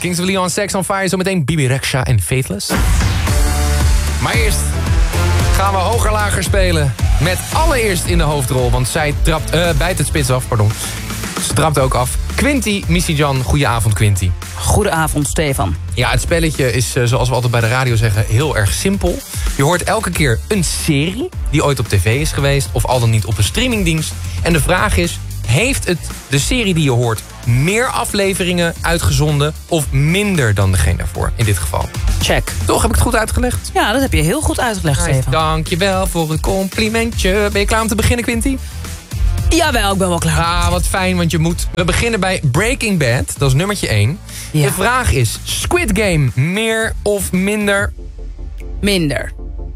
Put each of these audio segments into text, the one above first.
Kings of Leon, Sex on Fire. Zometeen Bibi Rexha en Faithless. Maar eerst gaan we hoger-lager spelen. Met allereerst in de hoofdrol. Want zij bijt het spits af, pardon. Ze trapt ook af. Quinty Misijan, goedenavond Quinty. Goedenavond Stefan. Ja, het spelletje is, zoals we altijd bij de radio zeggen, heel erg simpel. Je hoort elke keer een serie die ooit op tv is geweest, of al dan niet op een streamingdienst. En de vraag is, heeft de serie die je hoort meer afleveringen uitgezonden of minder dan degene daarvoor, in dit geval? Check. Toch, heb ik het goed uitgelegd? Ja, dat heb je heel goed uitgelegd, Stefan. Dankjewel voor het complimentje. Ben je klaar om te beginnen, Quinty? Jawel, ik ben wel klaar. Ah, wat fijn, want we beginnen bij Breaking Bad. Dat is nummertje 1. Ja. De vraag is, Squid Game, meer of minder? Minder.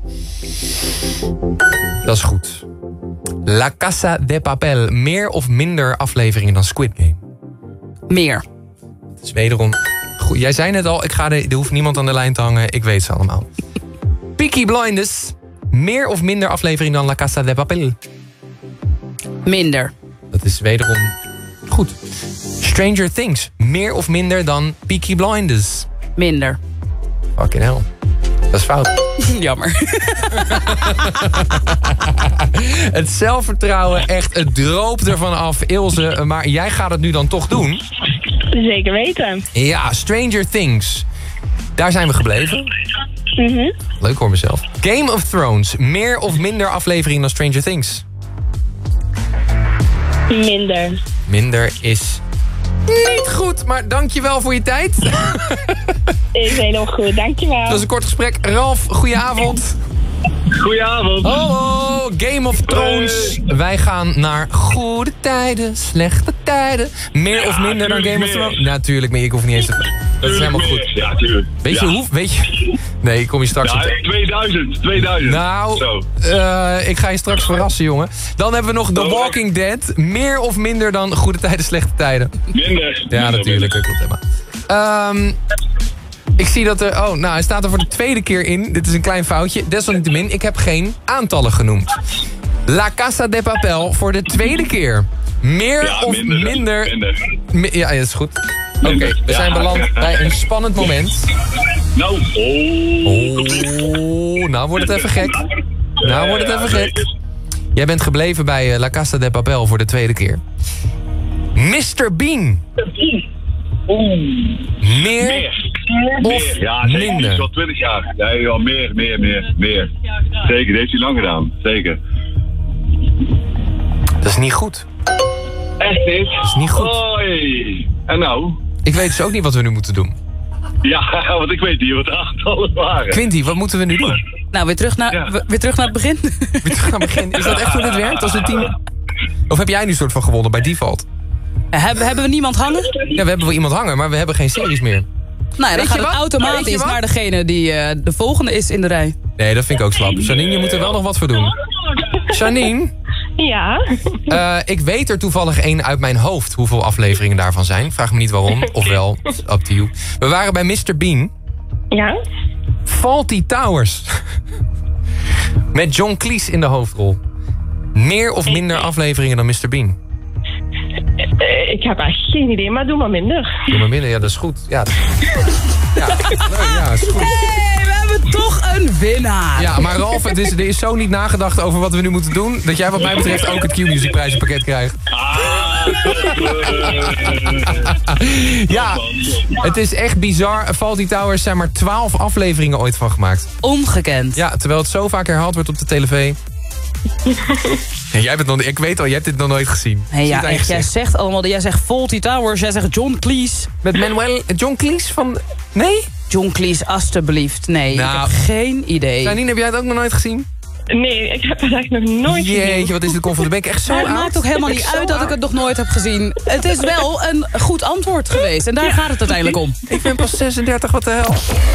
Dat is goed. La Casa de Papel, meer of minder afleveringen dan Squid Game? Meer. Dat is wederom goed. Jij zei net al, er hoeft niemand aan de lijn te hangen. Ik weet ze allemaal. Peaky Blinders, meer of minder afleveringen dan La Casa de Papel? Minder. Dat is wederom goed. Stranger Things, meer of minder dan Peaky Blinders? Minder. Fucking hell. Dat is fout. Jammer. Het zelfvertrouwen, echt, het droopt ervan af, Ilse. Maar jij gaat het nu dan toch doen? Zeker weten. Ja, Stranger Things. Daar zijn we gebleven. Leuk hoor mezelf. Game of Thrones, meer of minder afleveringen dan Stranger Things? Minder. Minder is niet goed, maar dankjewel voor je tijd. Is helemaal goed, dankjewel. Dat was een kort gesprek. Ralf, goedenavond. Goedenavond. Hallo, Game of Thrones. Wij gaan naar goede tijden, slechte tijden. Meer of minder dan Game of Thrones? Natuurlijk, maar ik hoef niet eens te... Dat is helemaal goed. Ja, tuurlijk. Weet je hoe? Weet je... Nee, ik kom je straks op. 2000. Nou, Zo. Ik ga je straks verrassen, jongen. Dan hebben we nog The Walking Dead. Meer of minder dan goede tijden, slechte tijden? Minder. Ja, natuurlijk. Dat klopt helemaal. Ik zie dat er... Oh, nou, hij staat er voor de tweede keer in. Dit is een klein foutje. Desalniettemin, ik heb geen aantallen genoemd. La Casa de Papel voor de tweede keer. Meer of minder? Ja, dat is goed. Oké, we zijn beland bij een spannend moment. Nou. Nou wordt het even gek. Jij bent gebleven bij La Casa de Papel voor de tweede keer. Mr. Bean. Meer of Ja, zeker. minder? Is wel 20 jaar. Ja, wel meer. Zeker, dat heeft hij lang gedaan. Zeker. Dat is niet goed. Echt niet? Dat is niet goed. Hoi. En nou? Ik weet dus ook niet wat we nu moeten doen. Ja, want ik weet niet wat de aantallen waren. Quinty, wat moeten we nu doen? Nou, weer terug naar het begin. Weer terug naar het begin. Is dat echt hoe dit werkt als een team? Of heb jij nu soort van gewonnen bij default? Hebben we niemand hangen? Ja, we hebben wel iemand hangen, maar we hebben geen series meer. Nou ja, dan Weet gaat je het wat? automatisch Weet je wat? naar degene die de volgende is in de rij. Nee, dat vind ik ook slap. Janine, je moet er wel nog wat voor doen. Janine, Ja. ik weet er toevallig één uit mijn hoofd hoeveel afleveringen daarvan zijn. Vraag me niet waarom, of wel, up to you. We waren bij Mr. Bean. Ja? Fawlty Towers. Met John Cleese in de hoofdrol. Meer of minder afleveringen dan Mr. Bean? Ik heb echt geen idee, maar doe maar minder. Doe maar minder, ja, dat is goed. Ja, dat is goed. Hey, we hebben toch een winnaar. Ja, maar Ralf, er is zo niet nagedacht over wat we nu moeten doen... dat jij wat mij betreft ook het Q-Music prijzenpakket krijgt. Ja, het is echt bizar. Fawlty Towers zijn maar 12 afleveringen ooit van gemaakt. Ongekend. Ja, terwijl het zo vaak herhaald wordt op de televisie. Ja, jij bent nog, ik weet al, jij hebt dit nog nooit gezien. Hey, Zie ja, het aan je echt, jij gezicht. zegt allemaal, jij zegt Fawlty Towers, jij zegt John Cleese. Met Manuel, John Cleese van... Nee? John Cleese, alstublieft. Nee, Nou, ik heb geen idee. Janine, heb jij het ook nog nooit gezien? Nee, ik heb het echt nog nooit gezien. Jeetje, wat is dit conflict? Ben ik echt zo Maar het oud? maakt ook helemaal niet uit dat ik het nog nooit heb gezien. Het is wel een goed antwoord geweest. En daar gaat het uiteindelijk om. Ik ben pas 36, wat de hel.